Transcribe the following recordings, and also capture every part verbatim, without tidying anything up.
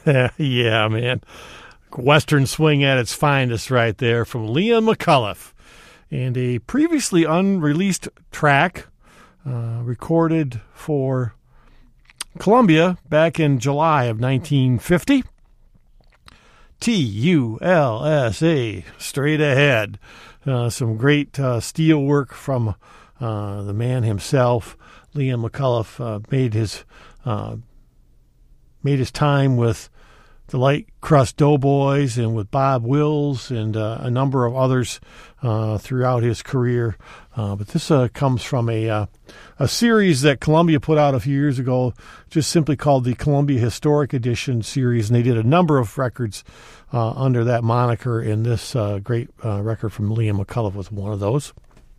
Yeah, man. Western swing at its finest right there from Liam McCullough. And a previously unreleased track uh, recorded for Columbia back in July of nineteen fifty. T U L S A, straight ahead. Uh, some great uh, steel work from uh, the man himself. Liam McCullough uh, made his uh, made his time with the Light Crust Doughboys and with Bob Wills and uh, a number of others uh, throughout his career. Uh, but this uh, comes from a uh, a series that Columbia put out a few years ago, just simply called the Columbia Historic Edition series, and they did a number of records uh, under that moniker, and this uh, great uh, record from Liam McCullough was one of those.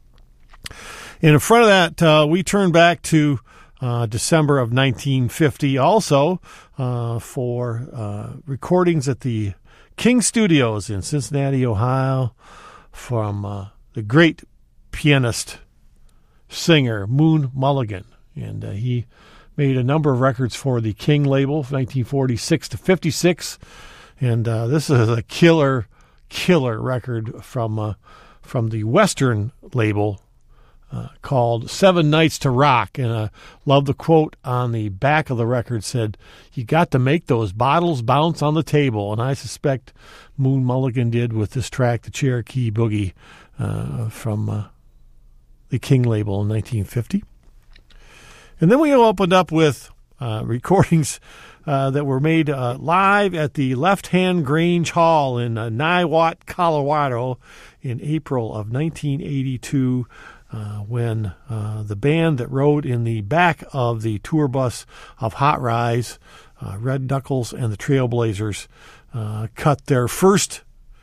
And in front of that, uh, we turn back to Uh, December of nineteen fifty, also uh, for uh, recordings at the King Studios in Cincinnati, Ohio, from uh, the great pianist, singer, Moon Mulligan. And uh, he made a number of records for the King label from nineteen forty-six to fifty-six. And uh, this is a killer, killer record from, uh, from the Western label, Uh, called Seven Nights to Rock. And I uh, love the quote on the back of the record said, "You got to make those bottles bounce on the table." And I suspect Moon Mulligan did with this track, the Cherokee Boogie, uh, from uh, the King label in nineteen fifty. And then we opened up with uh, recordings uh, that were made uh, live at the Left Hand Grange Hall in uh, Niwot, Colorado in April of nineteen eighty-two. Uh, when uh, the band that rode in the back of the tour bus of Hot Rise, uh, Red Knuckles and the Trailblazers, uh, cut their first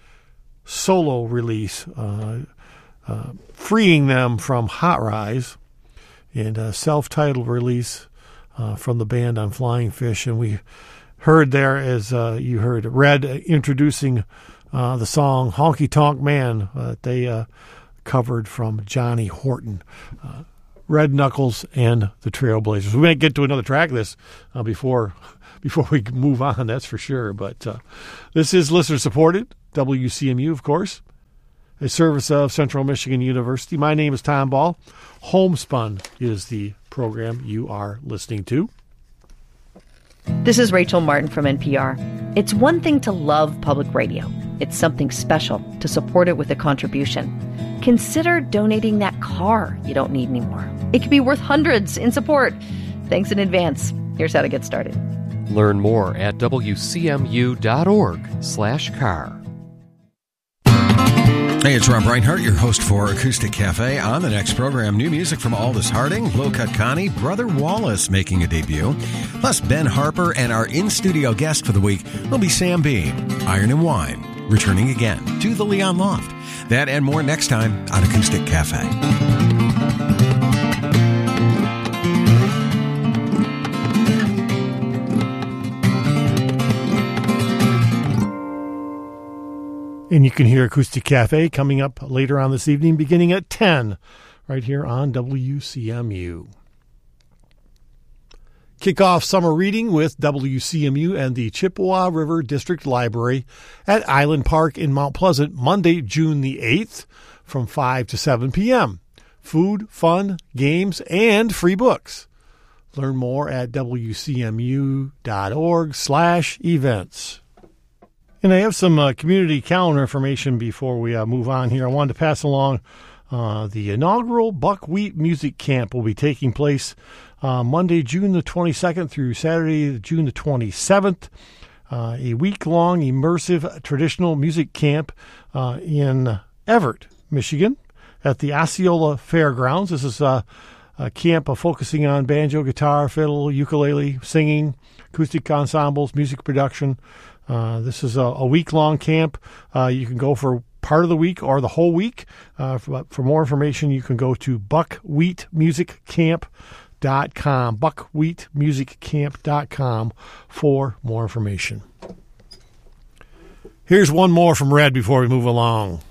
solo release, uh, uh, freeing them from Hot Rise, and a self-titled release uh, from the band on Flying Fish. And we heard there, as uh, you heard, Red introducing uh, the song Honky Tonk Man that uh, they uh, covered from Johnny Horton, uh, Red Knuckles and the Trailblazers. We might get to another track of this uh, before before we move on, that's for sure. But uh, this is listener-supported, W C M U, of course, a service of Central Michigan University. My name is Tom Ball. Homespun is the program you are listening to. This is Rachel Martin from N P R. It's one thing to love public radio. It's something special to support it with a contribution. Consider donating that car you don't need anymore. It could be worth hundreds in support. Thanks in advance. Here's how to get started. Learn more at W C M U dot org slash car. Hey, it's Rob Reinhart, your host for Acoustic Cafe. On the next program, new music from Aldous Harding, Low Cut Connie, Brother Wallace making a debut, plus Ben Harper, and our in-studio guest for the week will be Sam B. Iron and Wine, returning again to the Leon Loft. That and more next time on Acoustic Cafe. And you can hear Acoustic Cafe coming up later on this evening, beginning at ten, right here on W C M U. Kick off summer reading with W C M U and the Chippewa River District Library at Island Park in Mount Pleasant, Monday, June the eighth, from five to seven p.m. Food, fun, games, and free books. Learn more at W C M U dot org slash events. And I have some uh, community calendar information before we uh, move on here. I wanted to pass along uh, the inaugural Buckwheat Music Camp will be taking place uh, Monday, June the twenty-second through Saturday, June the twenty-seventh. Uh, a week-long immersive traditional music camp uh, in Everett, Michigan, at the Osceola Fairgrounds. This is uh, a camp uh, focusing on banjo, guitar, fiddle, ukulele, singing, acoustic ensembles, music production. Uh, this is a, a week-long camp. Uh, you can go for part of the week or the whole week. Uh, for, for more information, you can go to buckwheat music camp dot com, buckwheat music camp dot com for more information. Here's one more from Red before we move along.